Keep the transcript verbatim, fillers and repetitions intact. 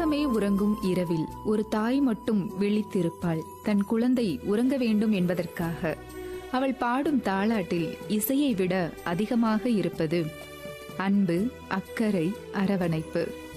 உலகமே உறங்கும் இரவில் ஒரு தாய் மட்டும் விழித்திருப்பாள், தன் குழந்தை உறங்க வேண்டும் என்பதற்காக. அவள் பாடும் தாலாட்டில் இசையை விட அதிகமாக இருப்பது அன்பு, அக்கறை, அரவணைப்பு.